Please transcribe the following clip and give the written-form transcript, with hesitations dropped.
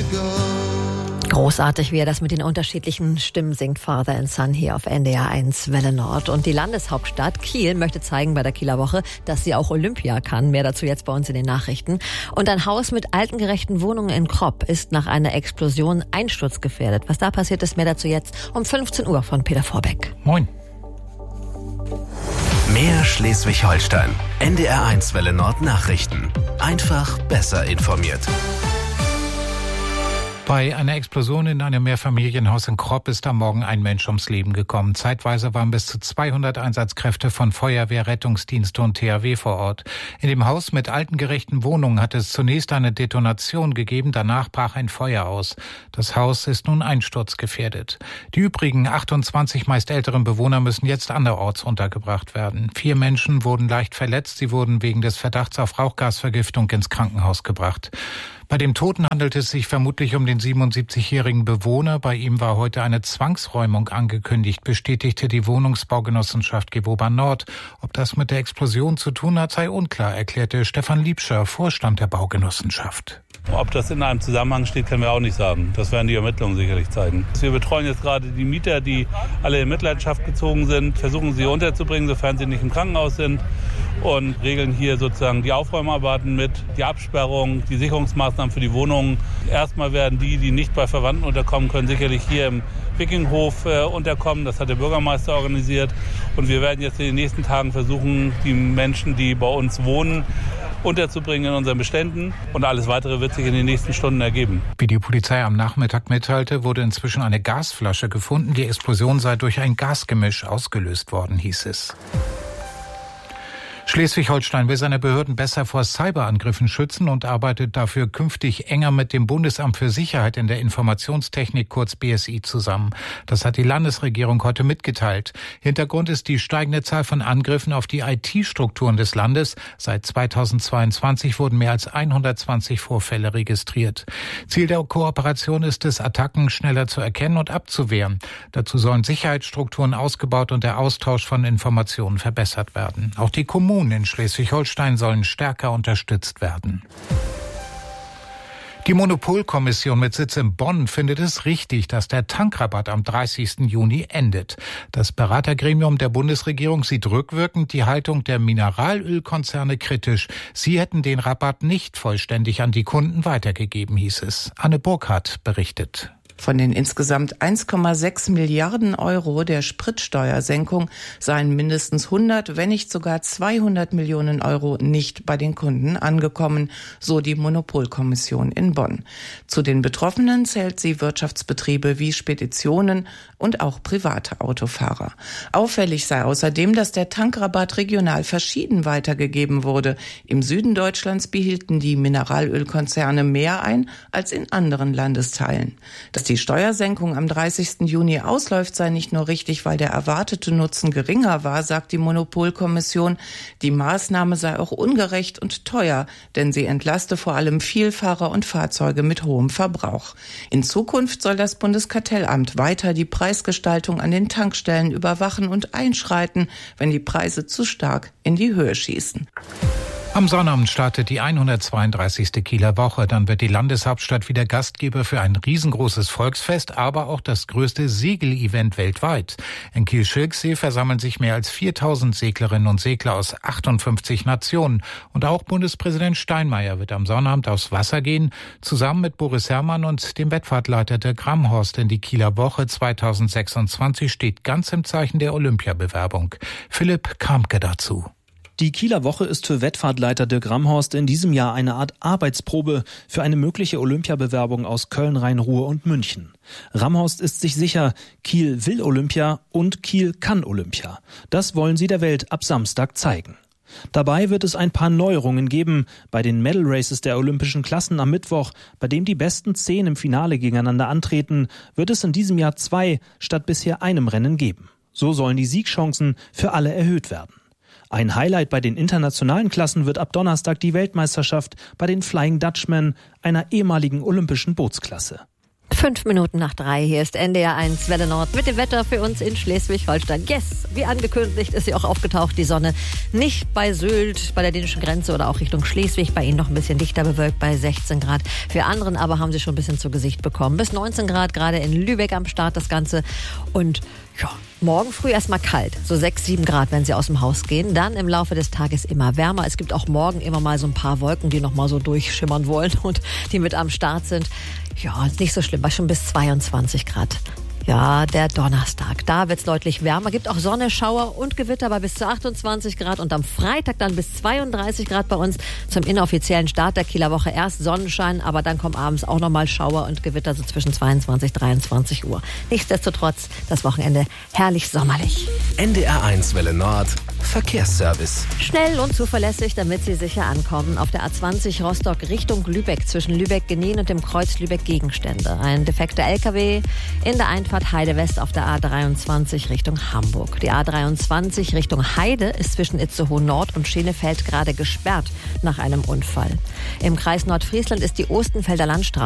Großartig, wie er das mit den unterschiedlichen Stimmen singt, Father and Son hier auf NDR 1 Welle Nord. Und die Landeshauptstadt Kiel möchte zeigen bei der Kieler Woche, dass sie auch Olympia kann. Mehr dazu jetzt bei uns in den Nachrichten. Und ein Haus mit altengerechten Wohnungen in Kropp ist nach einer Explosion einsturzgefährdet. Was da passiert ist, mehr dazu jetzt um 15 Uhr von Peter Vorbeck. Moin. Mehr Schleswig-Holstein. NDR 1 Welle Nord Nachrichten. Einfach besser informiert. Bei einer Explosion in einem Mehrfamilienhaus in Kropp ist am Morgen ein Mensch ums Leben gekommen. Zeitweise waren bis zu 200 Einsatzkräfte von Feuerwehr, Rettungsdienste und THW vor Ort. In dem Haus mit altengerechten Wohnungen hat es zunächst eine Detonation gegeben, danach brach ein Feuer aus. Das Haus ist nun einsturzgefährdet. Die übrigen 28 meist älteren Bewohner müssen jetzt anderorts untergebracht werden. 4 Menschen wurden leicht verletzt, sie wurden wegen des Verdachts auf Rauchgasvergiftung ins Krankenhaus gebracht. Bei dem Toten handelt es sich vermutlich um den 77-jährigen Bewohner. Bei ihm war heute eine Zwangsräumung angekündigt, bestätigte die Wohnungsbaugenossenschaft Gewoba Nord. Ob das mit der Explosion zu tun hat, sei unklar, erklärte Stefan Liebscher, Vorstand der Baugenossenschaft. Ob das in einem Zusammenhang steht, können wir auch nicht sagen. Das werden die Ermittlungen sicherlich zeigen. Wir betreuen jetzt gerade die Mieter, die alle in Mitleidenschaft gezogen sind, versuchen sie unterzubringen, sofern sie nicht im Krankenhaus sind, und regeln hier sozusagen die Aufräumarbeiten mit, die Absperrung, die Sicherungsmaßnahmen für die Wohnungen. Erstmal werden die nicht bei Verwandten unterkommen können, sicherlich hier im Wikinghof unterkommen. Das hat der Bürgermeister organisiert. Und wir werden jetzt in den nächsten Tagen versuchen, die Menschen, die bei uns wohnen, unterzubringen in unseren Beständen. Und alles Weitere wird sich in den nächsten Stunden ergeben. Wie die Polizei am Nachmittag mitteilte, wurde inzwischen eine Gasflasche gefunden. Die Explosion sei durch ein Gasgemisch ausgelöst worden, hieß es. Schleswig-Holstein will seine Behörden besser vor Cyberangriffen schützen und arbeitet dafür künftig enger mit dem Bundesamt für Sicherheit in der Informationstechnik, kurz BSI, zusammen. Das hat die Landesregierung heute mitgeteilt. Hintergrund ist die steigende Zahl von Angriffen auf die IT-Strukturen des Landes. Seit 2022 wurden mehr als 120 Vorfälle registriert. Ziel der Kooperation ist es, Attacken schneller zu erkennen und abzuwehren. Dazu sollen Sicherheitsstrukturen ausgebaut und der Austausch von Informationen verbessert werden. Auch die Kommunen in Schleswig-Holstein sollen stärker unterstützt werden. Die Monopolkommission mit Sitz in Bonn findet es richtig, dass der Tankrabatt am 30. Juni endet. Das Beratergremium der Bundesregierung sieht rückwirkend die Haltung der Mineralölkonzerne kritisch. Sie hätten den Rabatt nicht vollständig an die Kunden weitergegeben, hieß es. Anne Burkhardt berichtet. Von den insgesamt 1,6 Milliarden Euro der Spritsteuersenkung seien mindestens 100, wenn nicht sogar 200 Millionen Euro nicht bei den Kunden angekommen, so die Monopolkommission in Bonn. Zu den Betroffenen zählt sie Wirtschaftsbetriebe wie Speditionen und auch private Autofahrer. Auffällig sei außerdem, dass der Tankrabatt regional verschieden weitergegeben wurde. Im Süden Deutschlands behielten die Mineralölkonzerne mehr ein als in anderen Landesteilen. Dass die Steuersenkung am 30. Juni ausläuft, sei nicht nur richtig, weil der erwartete Nutzen geringer war, sagt die Monopolkommission. Die Maßnahme sei auch ungerecht und teuer, denn sie entlaste vor allem Vielfahrer und Fahrzeuge mit hohem Verbrauch. In Zukunft soll das Bundeskartellamt weiter die Preisgestaltung an den Tankstellen überwachen und einschreiten, wenn die Preise zu stark in die Höhe schießen. Am Sonnabend startet die 132. Kieler Woche. Dann wird die Landeshauptstadt wieder Gastgeber für ein riesengroßes Volksfest, aber auch das größte Segelevent weltweit. In Kiel-Schilksee versammeln sich mehr als 4000 Seglerinnen und Segler aus 58 Nationen. Und auch Bundespräsident Steinmeier wird am Sonnabend aufs Wasser gehen, zusammen mit Boris Herrmann und dem Wettfahrtleiter Dirk Gramhorst. Denn die Kieler Woche 2026 steht ganz im Zeichen der Olympiabewerbung. Philipp Kamke dazu. Die Kieler Woche ist für Wettfahrtleiter Dirk Gramhorst in diesem Jahr eine Art Arbeitsprobe für eine mögliche Olympiabewerbung aus Köln, Rhein-Ruhr und München. Gramhorst ist sich sicher, Kiel will Olympia und Kiel kann Olympia. Das wollen sie der Welt ab Samstag zeigen. Dabei wird es ein paar Neuerungen geben bei den Medal Races der olympischen Klassen am Mittwoch, bei dem die besten 10 im Finale gegeneinander antreten, wird es in diesem Jahr 2 statt bisher einem Rennen geben. So sollen die Siegchancen für alle erhöht werden. Ein Highlight bei den internationalen Klassen wird ab Donnerstag die Weltmeisterschaft bei den Flying Dutchmen, einer ehemaligen olympischen Bootsklasse. 3:05. Hier ist NDR 1 Welle Nord mit dem Wetter für uns in Schleswig-Holstein. Yes, wie angekündigt ist sie auch aufgetaucht, die Sonne. Nicht bei Sylt, bei der dänischen Grenze oder auch Richtung Schleswig. Bei Ihnen noch ein bisschen dichter bewölkt bei 16 Grad. Für anderen aber haben Sie schon ein bisschen zu Gesicht bekommen. Bis 19 Grad, gerade in Lübeck am Start das Ganze. Und ja, morgen früh erstmal kalt, so 6, 7 Grad, wenn Sie aus dem Haus gehen. Dann im Laufe des Tages immer wärmer. Es gibt auch morgen immer mal so ein paar Wolken, die noch mal so durchschimmern wollen und die mit am Start sind. Ja, nicht so schlimm, war schon bis 22 Grad. Ja, der Donnerstag, da wird's deutlich wärmer. Gibt auch Sonne, Schauer und Gewitter bei bis zu 28 Grad. Und am Freitag dann bis 32 Grad bei uns zum inoffiziellen Start der Kieler Woche. Erst Sonnenschein, aber dann kommen abends auch nochmal Schauer und Gewitter so zwischen 22 und 23 Uhr. Nichtsdestotrotz, das Wochenende herrlich sommerlich. NDR 1 Welle Nord, Verkehrsservice. Schnell und zuverlässig, damit Sie sicher ankommen. Auf der A20 Rostock Richtung Lübeck, zwischen Lübeck-Genin und dem Kreuz Lübeck-Gegenstände. Ein defekter LKW in der Einfahrt Heide West auf der A23 Richtung Hamburg. Die A23 Richtung Heide ist zwischen Itzehoe Nord und Schenefeld gerade gesperrt nach einem Unfall. Im Kreis Nordfriesland ist die Ostenfelder Landstraße